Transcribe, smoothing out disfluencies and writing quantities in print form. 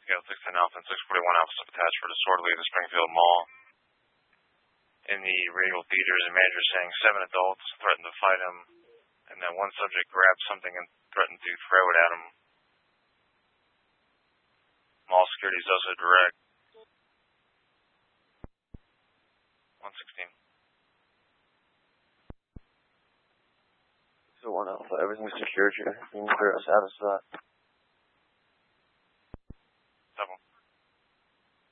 Scale 16 Alpha and 641 Alpha sabotage for disorderly at the Springfield Mall. In the Regal Theaters, a manager saying 7 adults threatened to fight him, and then one subject grabbed something and threatened to throw it at him. Mall security is also direct. 116. So 1 Alpha, everything's secured here. You can clear us out of that.